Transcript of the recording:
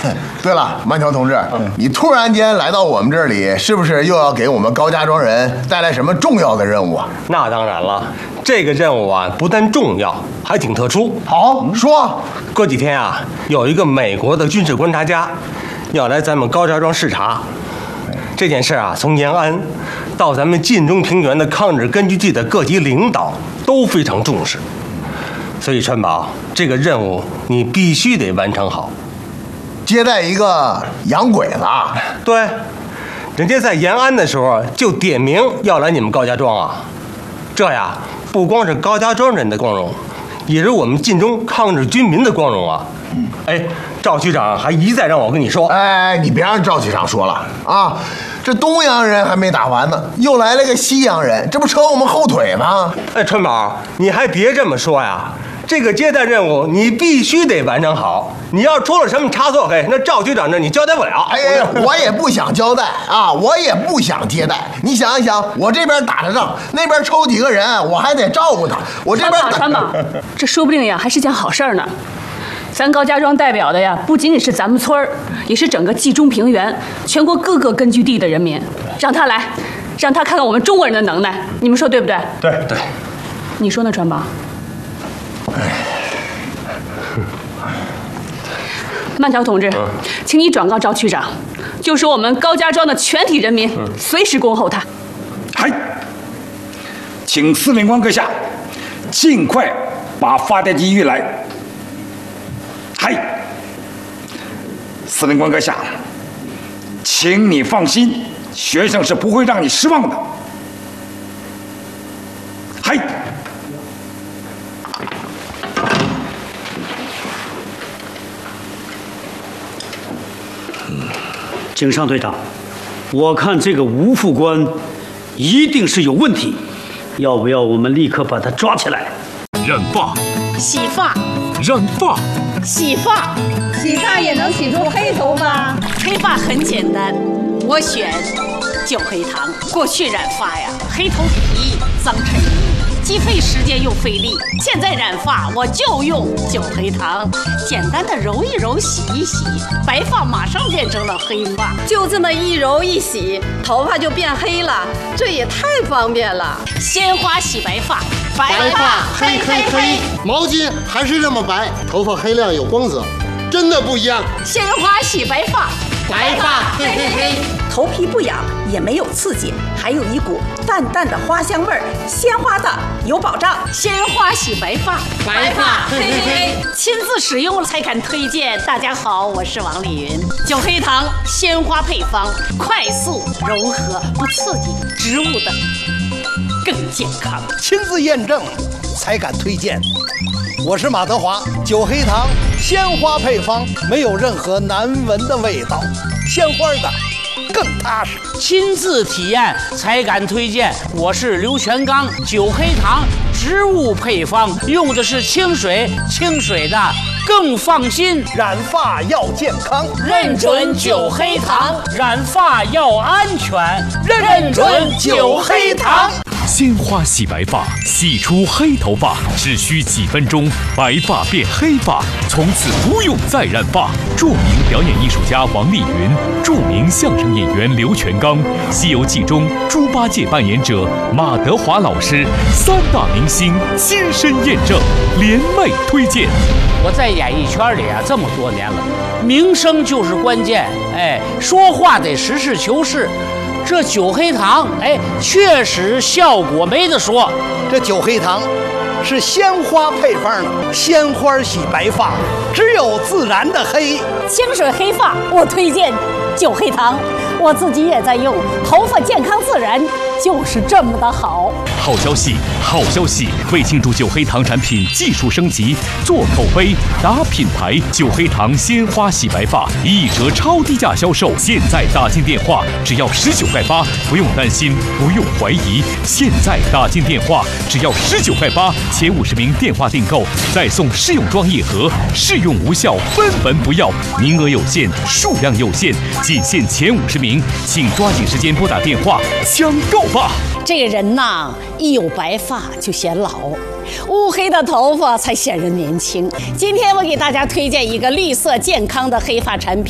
对了，慢条同志，你突然间来到我们这里，是不是又要给我们高家庄人带来什么重要的任务啊？ 那当然了，这个任务啊，不但重要，还挺特殊。 好，说。 过几天啊，有一个美国的军事观察家要来咱们高家庄视察。这件事啊，从延安到咱们晋中平原的抗日根据地的各级领导都非常重视。所以川宝，这个任务你必须得完成好。 接待一个洋鬼子。 对，人家在延安的时候就点名要来你们高家庄啊。这呀，不光是高家庄人的光荣，也是我们晋中抗日军民的光荣啊。哎，赵局长还一再让我跟你说。 哎，你别让赵局长说了啊！这东洋人还没打完呢，又来了个西洋人，这不扯我们后腿吗？ 哎，春宝，你还别这么说呀。这个接待任务你必须得完成好，你要出了什么差错，那赵局长这你交代不了。 哎，我也不想交代啊，我也不想接待。你想一想，我这边打着仗，那边抽几个人，我还得照顾他。我这边传宝，这说不定呀还是件好事呢。咱高家庄代表的呀，不仅仅是咱们村儿，也是整个冀中平原、全国各个根据地的人民。让他来，让他看看我们中国人的能耐，你们说对不对？ 对对。 你说呢，传宝？慢条同志，请你转告赵区长，就说我们高家庄的全体人民随时恭候他。 嗨，请司令官阁下尽快把发电机运来。嗨，司令官阁下，请你放心，学生是不会让你失望的。嗨。 井上队长，我看这个吴副官一定是有问题，要不要我们立刻把他抓起来？ 染发、 洗发、 染发、 洗发， 洗发也能洗出黑头发。 黑发很简单，我选9黑糖。过去染发呀，黑头皮、脏衬衣，既费时间又费力。现在染发我就用9黑糖，简单的揉一揉，洗一洗，白发马上变成了黑发。 就这么一揉一洗，头发就变黑了，这也太方便了。 鲜花洗白发， 白发黑黑黑，毛巾还是这么白，头发黑亮有光泽，真的不一样。 鲜花洗白发， 白发黑黑黑， 头皮不痒，也没有刺激，还有一股淡淡的花香味儿，鲜花的有保障。 鲜花洗白发， 白发黑黑黑， 亲自使用才敢推荐。大家好，我是王丽云。9黑糖鲜花配方，快速柔和，不刺激，植物的更健康。 亲自验证才敢推荐。我是马德华，9黑糖鲜花配方，没有任何难闻的味道，鲜花的更踏实。 亲自体验才敢推荐。我是刘全刚，9黑糖植物配方，用的是清水，清水的更放心。 染发要健康， 认准9黑糖；染发要安全，认准9黑糖。 鲜花洗白发，洗出黑头发，只需几分钟，白发变黑发，从此不用再染发。著名表演艺术家王丽云，著名相声演员刘全刚，《西游记》中猪八戒扮演者马德华老师，3大明星亲身验证，联袂推荐。 我在演艺圈里啊这么多年了，名声就是关键。说话得实事求是。这9黑糖，确实效果没得说。 这9黑糖是鲜花配方的，鲜花洗白发，只有自然的黑。 清水黑发，我推荐9黑糖，我自己也在用，头发健康自然，就是这么的好。 好消息，好消息！为庆祝9黑糖产品技术升级，做口碑、打品牌，9黑糖鲜花洗白发1折超低价销售。现在打进电话只要19块8，不用担心，不用怀疑。现在打进电话只要19块8，前50名电话订购再送试用装1盒，试用无效分文不要，名额有限，数量有限，仅限前50名，请抓紧时间拨打电话抢购吧。 这个人呐，一有白发就显老，乌黑的头发才显人年轻。今天我给大家推荐一个绿色健康的黑发产品。